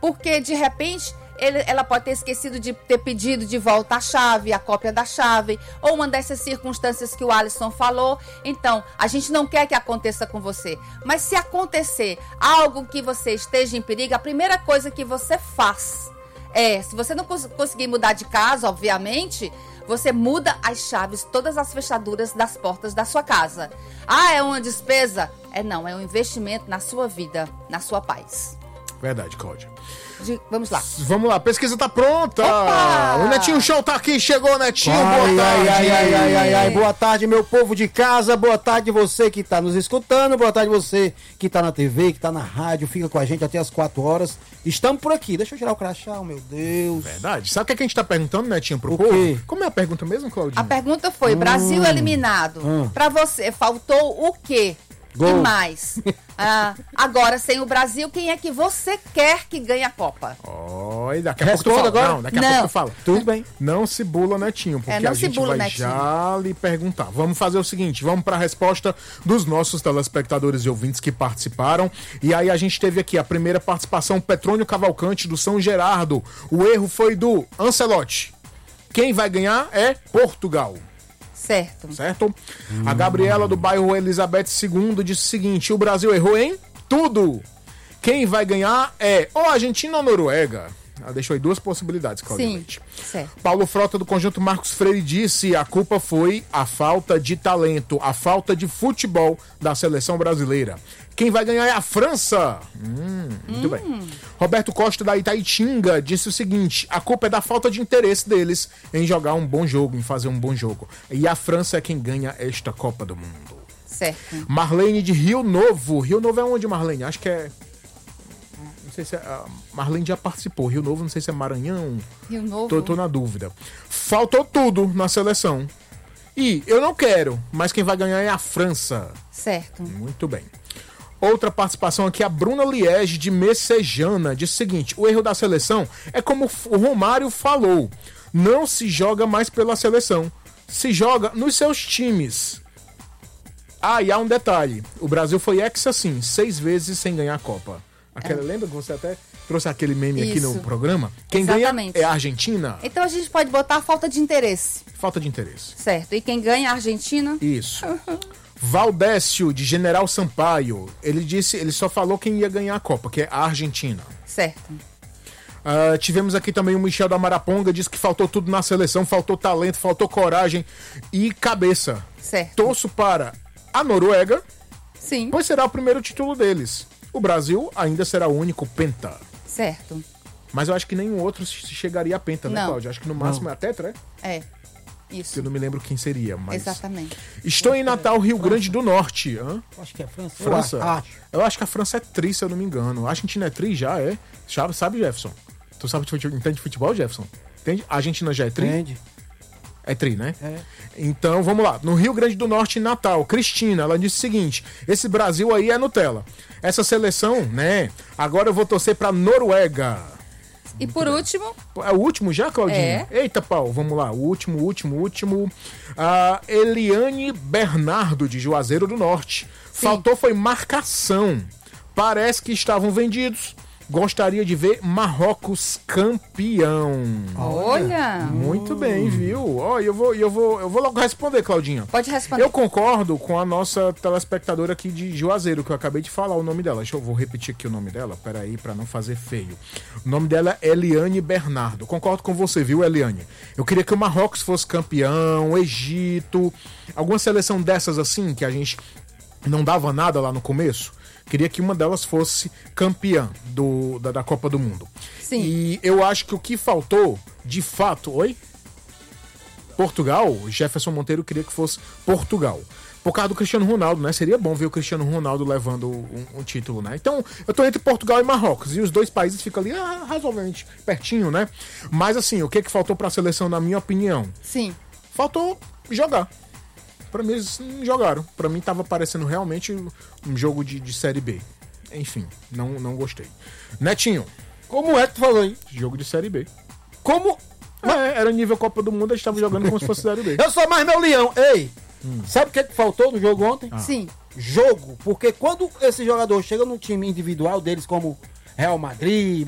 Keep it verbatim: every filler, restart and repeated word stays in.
porque de repente ele, ela pode ter esquecido de ter pedido de volta a chave, a cópia da chave, ou uma dessas circunstâncias que o Alisson falou. Então, a gente não quer que aconteça com você, mas se acontecer algo que você esteja em perigo, a primeira coisa que você faz é, se você não cons- conseguir mudar de casa, obviamente, você muda as chaves, todas as fechaduras das portas da sua casa. Ah, é uma despesa? É não, é um investimento na sua vida, na sua paz. Verdade, Cláudia. De, vamos lá. Vamos lá, a pesquisa tá pronta. Opa! O Netinho Show tá aqui, chegou, Netinho. Ai, boa tarde. ai, ai, ai, ai, ai, boa tarde, meu povo de casa, boa tarde você que tá nos escutando, boa tarde você que tá na T V, que tá na rádio, fica com a gente até as quatro horas. Estamos por aqui, deixa eu tirar o crachá, oh, meu Deus. Verdade. Sabe o que, é que a gente tá perguntando, Netinho, pro O povo? quê? Como é a pergunta mesmo, Claudinho? A pergunta foi, Brasil eliminado. hum. Pra você, faltou o quê? Gol. E mais? Ah, agora, sem o Brasil, quem é que você quer que ganhe a Copa? Oi, daqui a Responda pouco tu fala. agora? Não, daqui a Não. pouco tu fala. Tudo bem. Não se bula, Netinho, porque É, não a se gente bula, vai Netinho. já lhe perguntar. Vamos fazer o seguinte, vamos para a resposta dos nossos telespectadores e ouvintes que participaram. E aí a gente teve aqui a primeira participação, Petrônio Cavalcante, do São Gerardo. O erro foi do Ancelotti. Quem vai ganhar é Portugal. Certo. Certo? A Gabriela do bairro Elizabeth segundo disse o seguinte: o Brasil errou em tudo. Quem vai ganhar é ou Argentina ou Noruega. Ela deixou aí duas possibilidades, Cláudia Sim, Leite. certo. Paulo Frota do Conjunto Marcos Freire disse: a culpa foi a falta de talento, a falta de futebol da seleção brasileira. Quem vai ganhar é a França. Hum, muito Hum. bem. Roberto Costa da Itaitinga disse o seguinte: a culpa é da falta de interesse deles em jogar um bom jogo, em fazer um bom jogo. E a França é quem ganha esta Copa do Mundo. Certo. Marlene de Rio Novo. Rio Novo é onde, Marlene? Acho que é... Não sei se é... a Marlene já participou. Rio Novo, não sei se é Maranhão. Rio Novo. Tô, tô na dúvida. Faltou tudo na seleção. E eu não quero, mas quem vai ganhar é a França. Certo. Muito bem. Outra participação aqui, a Bruna Liege, de Messejana, diz o seguinte: o erro da seleção é como o Romário falou, não se joga mais pela seleção, se joga nos seus times. Ah, e há um detalhe, o Brasil foi ex assim, seis vezes sem ganhar a Copa. Aquela, É. lembra que você até trouxe aquele meme aqui Isso. no programa? Quem Exatamente. ganha é a Argentina? Então a gente pode botar a falta de interesse. Falta de interesse. Certo. E quem ganha é a Argentina? Isso. Valdécio, de General Sampaio, ele disse, ele só falou quem ia ganhar a Copa, que é a Argentina. Certo. Uh, tivemos aqui também o Michel da Maraponga, disse que faltou tudo na seleção, faltou talento, faltou coragem e cabeça. Certo. Torço para a Noruega, Sim. pois será o primeiro título deles. O Brasil ainda será o único penta. Certo. Mas eu acho que nenhum outro se chegaria a penta, né, Não. Cláudia? Acho que no máximo é a tetra, é? É. Isso. Que eu não me lembro quem seria, mas... Exatamente. Estou em Natal, Rio Grande do Norte. Hã? Acho que é França. França? Eu acho. Eu acho que a França é tri, se eu não me engano. A Argentina é tri já, é? Sabe, sabe, Jefferson? Tu sabe de futebol, entende de futebol, Jefferson? Entende? A Argentina já é tri? Entende? É tri, né? É. Então, vamos lá. No Rio Grande do Norte, em Natal, Cristina, ela disse o seguinte: esse Brasil aí é Nutella. Essa seleção, né? Agora eu vou torcer pra Noruega. E por último, É o último já, Claudinha? É. Eita, pau, vamos lá. O último, último, último. A Eliane Bernardo, de Juazeiro do Norte. Faltou foi marcação. Parece que estavam vendidos. Gostaria de ver Marrocos campeão. olha, Muito bem, viu? Ó, eu vou, eu vou, eu vou logo responder, Claudinha. pode responder. Eu concordo com a nossa telespectadora aqui de Juazeiro, que eu acabei de falar o nome dela. Deixa eu vou repetir aqui o nome dela, peraí, pra não fazer feio. O nome dela é Eliane Bernardo. Concordo com você, viu, Eliane? Eu queria que o Marrocos fosse campeão, o Egito, alguma seleção dessas assim, que a gente não dava nada lá no começo. Queria que uma delas fosse campeã do, da, da Copa do Mundo. Sim. E eu acho que o que faltou, de fato... Oi? Portugal? Jefferson Monteiro queria que fosse Portugal. Por causa do Cristiano Ronaldo, né? Seria bom ver o Cristiano Ronaldo levando um, um título, né? Então, eu tô entre Portugal e Marrocos. E os dois países ficam ali ah, razoavelmente pertinho, né? Mas, assim, o que, que faltou pra seleção, na minha opinião? Sim. Faltou jogar. Pra mim, eles não jogaram. Pra mim, tava parecendo realmente um jogo de, de Série B. Enfim, não, não gostei. Netinho, Como é que tu falou, hein? jogo de Série B. Como? É, era nível Copa do Mundo, eles estavam jogando como se fosse Série B. Eu sou mais meu leão. Ei, sabe o que, que faltou no jogo ontem? Sim. Jogo. Porque quando esse jogador chega num time individual deles, como Real Madrid,